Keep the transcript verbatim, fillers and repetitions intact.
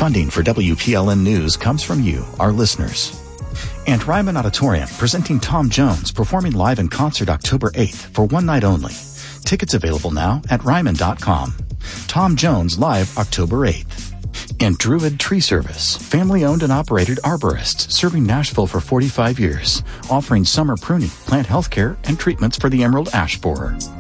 Funding for W P L N News comes from you, our listeners. And Ryman Auditorium, presenting Tom Jones, performing live in concert October eighth for one night only. Tickets available now at ryman dot com. Tom Jones live October eighth. And Druid Tree Service, family-owned and operated arborists serving Nashville for forty-five years, offering summer pruning, plant health care, and treatments for the emerald ash borer.